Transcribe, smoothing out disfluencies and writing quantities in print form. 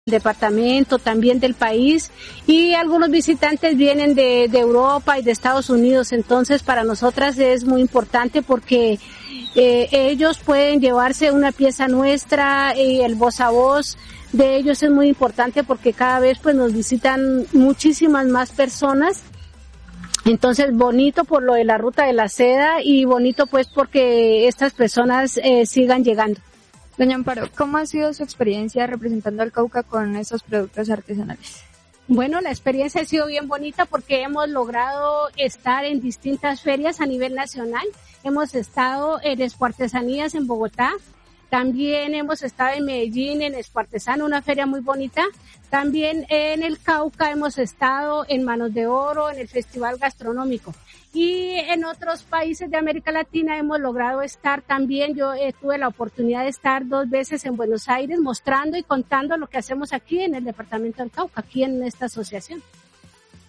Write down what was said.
departamento, también del país, y algunos visitantes vienen de Europa y de Estados Unidos. Entonces para nosotras es muy importante porque ellos pueden llevarse una pieza nuestra y el voz a voz de ellos es muy importante porque cada vez pues nos visitan muchísimas más personas. Entonces bonito por lo de la ruta de la seda y bonito pues porque estas personas sigan llegando. Doña Amparo, ¿cómo ha sido su experiencia representando al Cauca con estos productos artesanales? Bueno, la experiencia ha sido bien bonita porque hemos logrado estar en distintas ferias a nivel nacional. Hemos estado en Expo Artesanías en Bogotá. También hemos estado en Medellín, en Expo Artesano, una feria muy bonita. También en el Cauca hemos estado en Manos de Oro, en el Festival Gastronómico. Y en otros países de América Latina hemos logrado estar también. Yo tuve la oportunidad de estar 2 veces en Buenos Aires mostrando y contando lo que hacemos aquí en el departamento del Cauca, aquí en esta asociación.